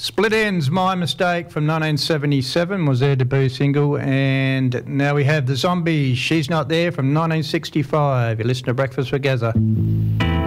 Split Ends, My Mistake from 1977 was their debut single, and now we have The Zombies, She's Not There from 1965. You listen to Breakfast with Gazza.